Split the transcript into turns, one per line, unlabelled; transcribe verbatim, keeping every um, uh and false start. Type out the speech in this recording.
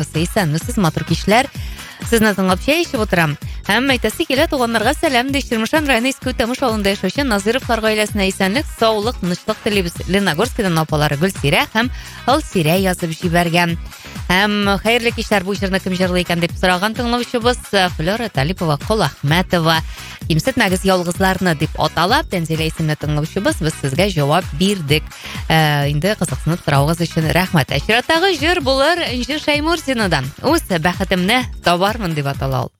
Баршасы исәнмесез, матур кичләр. Сезне тыңлап чәй эчеп утырам. Һәм әйтәсе килә туганнарга сәлам ди. Чирмешан районы Иске Үтәмеш авылында яшәүче Назыровлар гаиләсенә исәнлек, саулык, тынычлык телибез. Леногорскидан апалары Гөлсирә һәм Алсирә язып җибәргән. Һәм хәерле кичләр, бу җырны кем җырлый икән дип сораган тыңлаучыбыз Флора Талипова Колахмәтова. Кимсетмәгез ялгызларны дип атала. Тәнзилә исемле тыңлаучыбыз, без сезгә җавап бирдек. Ә, инде кызыксынып тораугыз өчен рәхмәт. Чираттагы җыр булыр Инҗир Шәймурзинадан. Үз бәхетемне табармын дип атала ул.